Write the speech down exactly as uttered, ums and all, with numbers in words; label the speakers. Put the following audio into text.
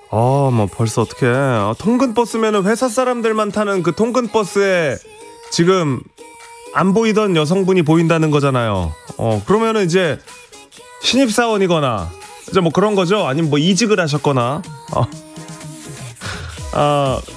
Speaker 1: 아, 뭐 벌써 어떡해. 아, 통근 버스면은 회사 사람들만 타는 그 통근 버스에 지금 안 보이던 여성분이 보인다는 거잖아요. 어, 그러면은 이제 신입사원이거나 이제 뭐 그런 거죠. 아니면 뭐 이직을 하셨거나. 어. 아,